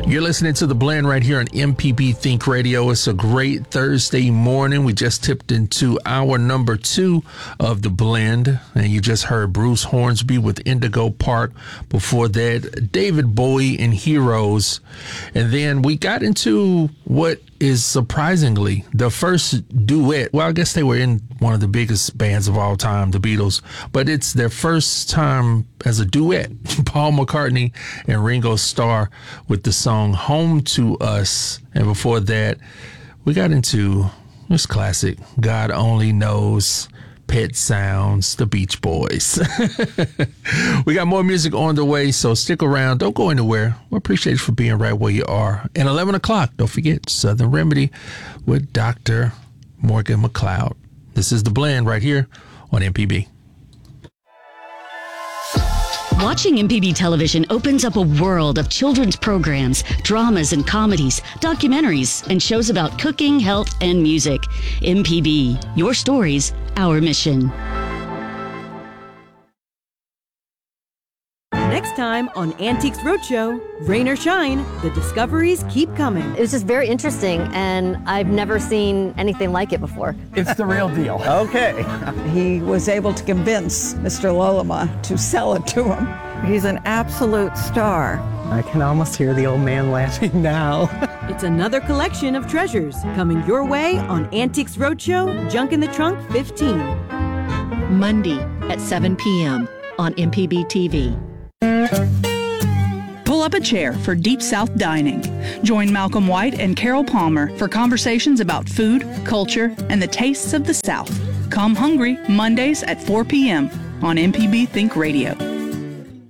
You're listening to The Blend right here on MPB Think Radio. It's a great Thursday morning. We just tipped into hour number 2 of The Blend, and you just heard Bruce Hornsby with Indigo Park. Before that, David Bowie and Heroes. And then we got into what is surprisingly the first duet. Well, I guess they were in one of the biggest bands of all time, the Beatles, but it's their first time as a duet. Paul McCartney and Ringo Starr with the song Home to Us. And before that, we got into this classic, God Only Knows, Pet Sounds, the Beach Boys. We got more music on the way, so stick around. Don't go anywhere. We appreciate you for being right where you are. And 11 o'clock, don't forget Southern Remedy with Dr. Morgan McLeod. This is The Blend right here on MPB. Watching MPB television opens up a world of children's programs, dramas and comedies, documentaries, and shows about cooking, health, and music. MPB, your stories, our mission. Next time on Antiques Roadshow, rain or shine, the discoveries keep coming. It was just very interesting, and I've never seen anything like it before. It's the real deal. Okay. He was able to convince Mr. Lolema to sell it to him. He's an absolute star. I can almost hear the old man laughing now. It's another collection of treasures coming your way on Antiques Roadshow, Junk in the Trunk 15. Monday at 7 p.m. on MPB TV. Pull up a chair for Deep South Dining. Join Malcolm White and Carol Palmer for conversations about food, culture, and the tastes of the South. Come hungry Mondays at 4 p.m. on MPB Think Radio.